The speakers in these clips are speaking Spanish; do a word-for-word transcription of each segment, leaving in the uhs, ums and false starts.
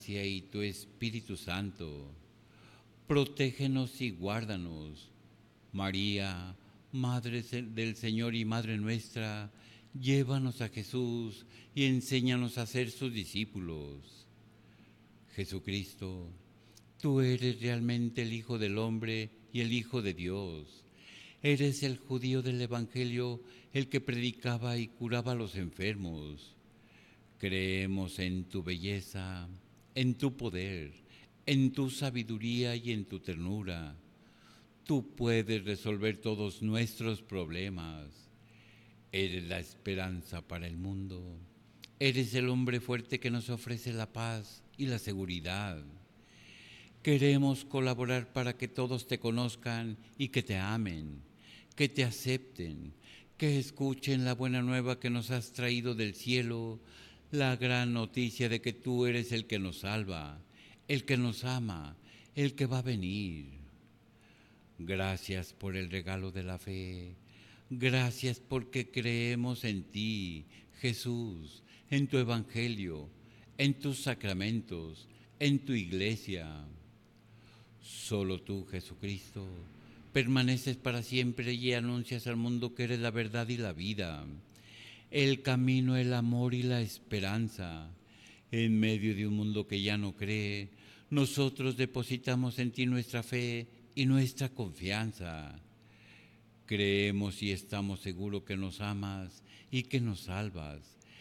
Y tu Espíritu Santo, protégenos y guárdanos. María, Madre del Señor y Madre nuestra, llévanos a Jesús y enséñanos a ser sus discípulos. Jesucristo, tú eres realmente el Hijo del Hombre y el Hijo de Dios. Eres el judío del Evangelio, el que predicaba y curaba a los enfermos. Creemos en tu belleza, en tu poder, en tu sabiduría y en tu ternura. Tú puedes resolver todos nuestros problemas. Eres la esperanza para el mundo. Eres el hombre fuerte que nos ofrece la paz y la seguridad. Queremos colaborar para que todos te conozcan y que te amen, que te acepten, que escuchen la buena nueva que nos has traído del cielo, la gran noticia de que tú eres el que nos salva, el que nos ama, el que va a venir. Gracias por el regalo de la fe. Gracias porque creemos en ti, Jesús, en tu Evangelio, en tus sacramentos, en tu iglesia. Solo tú, Jesucristo, permaneces para siempre y anuncias al mundo que eres la verdad y la vida, el camino, el amor y la esperanza. En medio de un mundo que ya no cree, nosotros depositamos en ti nuestra fe y nuestra confianza. Creemos y estamos seguros que nos amas y que nos salvas.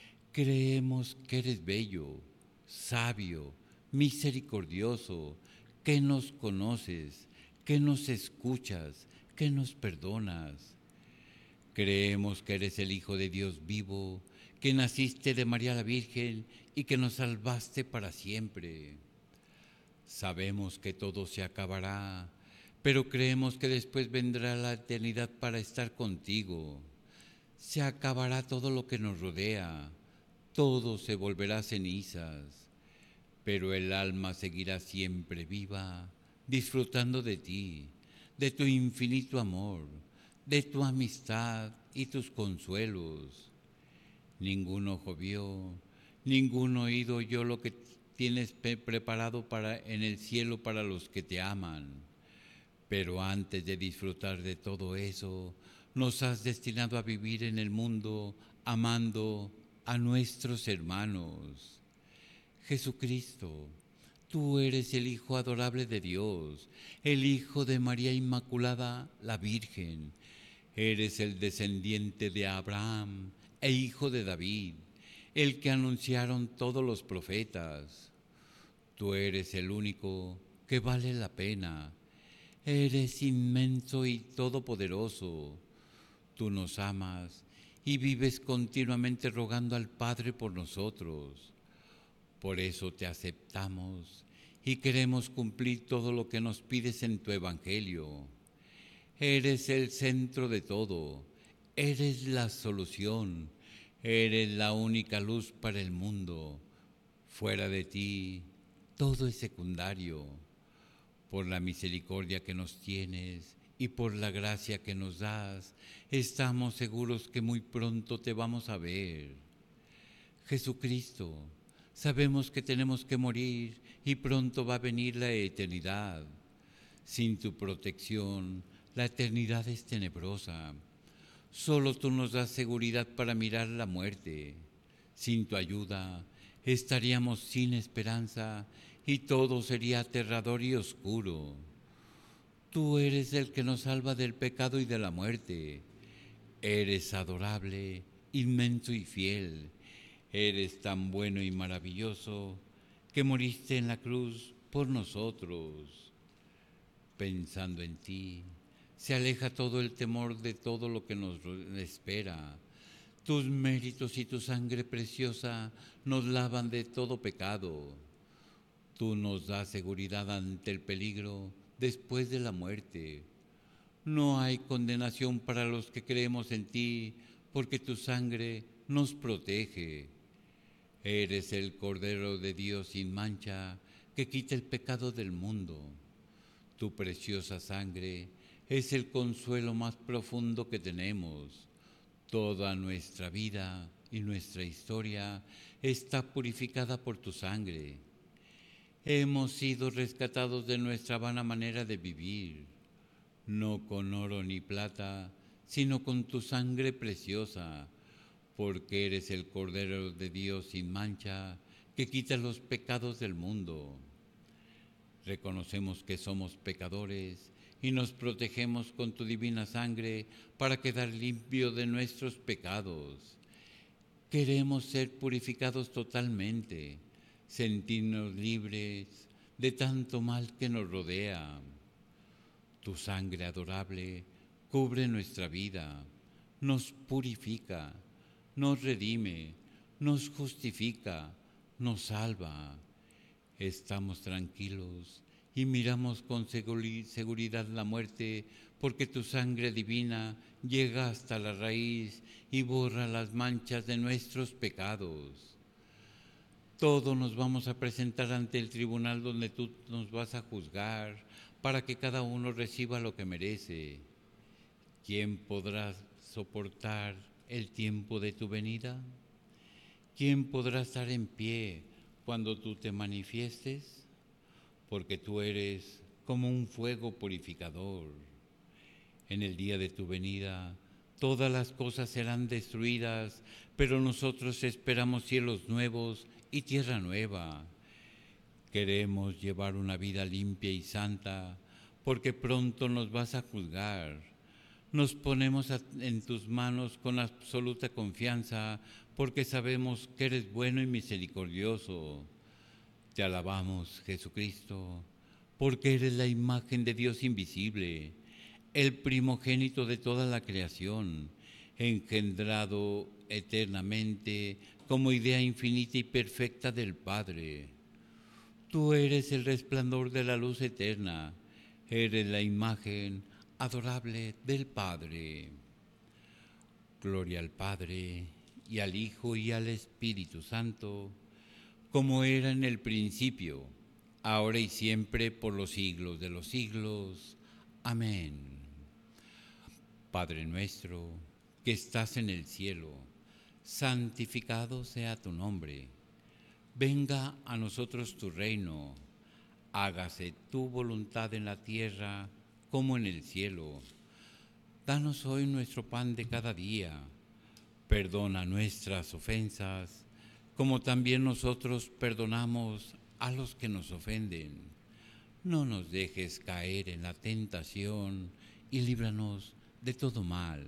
Creemos que eres bello, sabio, misericordioso, que nos conoces, que nos escuchas, que nos perdonas. Creemos que eres el Hijo de Dios vivo, que naciste de María la Virgen y que nos salvaste para siempre. Sabemos que todo se acabará, pero creemos que después vendrá la eternidad para estar contigo. Se acabará todo lo que nos rodea, todo se volverá cenizas, pero el alma seguirá siempre viva, disfrutando de ti, de tu infinito amor, de tu amistad y tus consuelos. Ningún ojo vio, ningún oído oyó lo que tienes preparado para, en el cielo para los que te aman. Pero antes de disfrutar de todo eso, nos has destinado a vivir en el mundo amando a nuestros hermanos. Jesucristo, tú eres el Hijo adorable de Dios, el Hijo de María Inmaculada, la Virgen. Eres el descendiente de Abraham e hijo de David, el que anunciaron todos los profetas. Tú eres el único que vale la pena. Eres inmenso y todopoderoso. Tú nos amas y vives continuamente rogando al Padre por nosotros. Por eso te aceptamos y queremos cumplir todo lo que nos pides en tu Evangelio. Eres el centro de todo, eres la solución, eres la única luz para el mundo. Fuera de ti, todo es secundario. Por la misericordia que nos tienes y por la gracia que nos das, estamos seguros que muy pronto te vamos a ver. Jesucristo, sabemos que tenemos que morir y pronto va a venir la eternidad. Sin tu protección, la eternidad es tenebrosa. Solo tú nos das seguridad para mirar la muerte. Sin tu ayuda, estaríamos sin esperanza y todo sería aterrador y oscuro. Tú eres el que nos salva del pecado y de la muerte. Eres adorable, inmenso y fiel. Eres tan bueno y maravilloso que moriste en la cruz por nosotros. Pensando en ti, se aleja todo el temor de todo lo que nos espera. Tus méritos y tu sangre preciosa nos lavan de todo pecado. Tú nos das seguridad ante el peligro después de la muerte. No hay condenación para los que creemos en ti, porque tu sangre nos protege. Eres el Cordero de Dios sin mancha, que quita el pecado del mundo. Tu preciosa sangre es el consuelo más profundo que tenemos. Toda nuestra vida y nuestra historia está purificada por tu sangre. Hemos sido rescatados de nuestra vana manera de vivir, no con oro ni plata, sino con tu sangre preciosa, porque eres el Cordero de Dios sin mancha, que quita los pecados del mundo. Reconocemos que somos pecadores y nos protegemos con tu divina sangre para quedar limpio de nuestros pecados. Queremos ser purificados totalmente, sentirnos libres de tanto mal que nos rodea. Tu sangre adorable cubre nuestra vida, nos purifica, nos redime, nos justifica, nos salva. Estamos tranquilos y miramos con seguridad la muerte, porque tu sangre divina llega hasta la raíz y borra las manchas de nuestros pecados. Todos nos vamos a presentar ante el tribunal donde tú nos vas a juzgar, para que cada uno reciba lo que merece. ¿Quién podrá soportar el tiempo de tu venida? ¿Quién podrá estar en pie cuando tú te manifiestes? Porque tú eres como un fuego purificador. En el día de tu venida, todas las cosas serán destruidas, pero nosotros esperamos cielos nuevos y tierra nueva. Queremos llevar una vida limpia y santa, porque pronto nos vas a juzgar. Nos ponemos en tus manos con absoluta confianza, porque sabemos que eres bueno y misericordioso. Te alabamos, Jesucristo, porque eres la imagen de Dios invisible, el primogénito de toda la creación, engendrado eternamente como idea infinita y perfecta del Padre. Tú eres el resplandor de la luz eterna, eres la imagen adorable del Padre. Gloria al Padre, y al Hijo, y al Espíritu Santo, como era en el principio, ahora y siempre, por los siglos de los siglos. Amén. Padre nuestro, que estás en el cielo, santificado sea tu nombre. Venga a nosotros tu reino, hágase tu voluntad en la tierra como en el cielo. Danos hoy nuestro pan de cada día. Perdona nuestras ofensas, como también nosotros perdonamos a los que nos ofenden. No nos dejes caer en la tentación y líbranos de todo mal.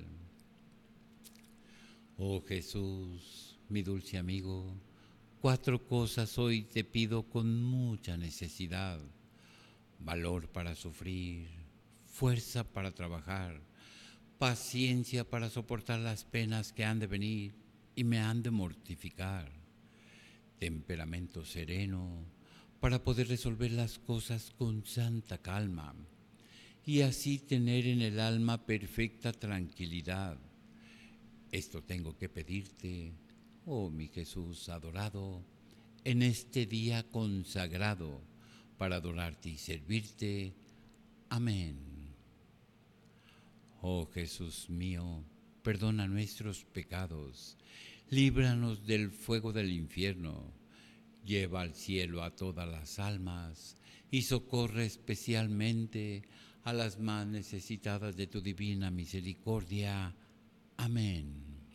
Oh Jesús, mi dulce amigo, cuatro cosas hoy te pido con mucha necesidad: valor para sufrir, fuerza para trabajar, paciencia para soportar las penas que han de venir y me han de mortificar, temperamento sereno para poder resolver las cosas con santa calma y así tener en el alma perfecta tranquilidad. Esto tengo que pedirte, oh mi Jesús adorado, en este día consagrado para adorarte y servirte. Amén. Oh Jesús mío, perdona nuestros pecados, líbranos del fuego del infierno, lleva al cielo a todas las almas y socorre especialmente a las más necesitadas de tu divina misericordia. Amén.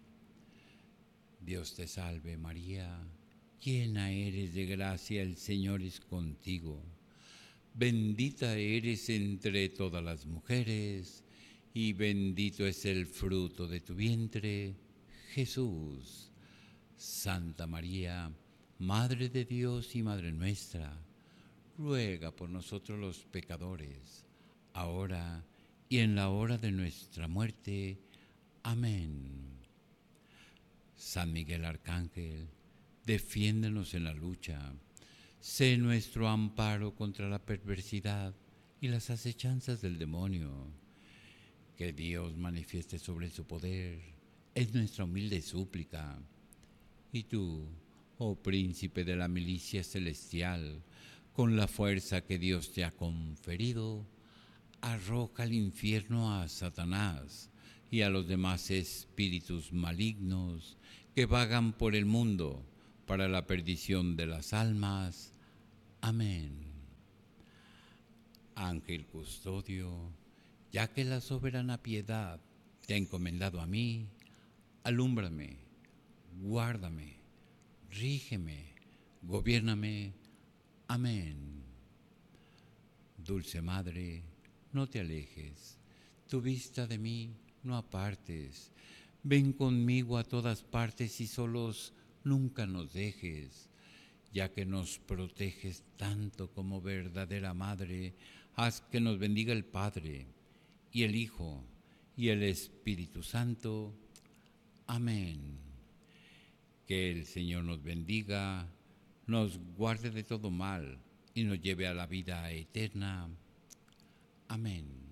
Dios te salve María, llena eres de gracia, el Señor es contigo. Bendita eres entre todas las mujeres, y bendito es el fruto de tu vientre, Jesús. Santa María, Madre de Dios y Madre nuestra, ruega por nosotros los pecadores, ahora y en la hora de nuestra muerte. Amén. San Miguel Arcángel, defiéndenos en la lucha. Sé nuestro amparo contra la perversidad y las acechanzas del demonio. Que Dios manifieste sobre su poder es nuestra humilde súplica. Y tú, oh príncipe de la milicia celestial, con la fuerza que Dios te ha conferido, arroja al infierno a Satanás y a los demás espíritus malignos que vagan por el mundo para la perdición de las almas. Amén. Ángel custodio, ya que la soberana piedad te ha encomendado a mí, alúmbrame, guárdame, rígeme, gobiérname. Amén. Dulce Madre, no te alejes, tu vista de mí no apartes. Ven conmigo a todas partes y solos nunca nos dejes. Ya que nos proteges tanto como verdadera Madre, haz que nos bendiga el Padre, y el Hijo, y el Espíritu Santo. Amén. Que el Señor nos bendiga, nos guarde de todo mal, y nos lleve a la vida eterna. Amén.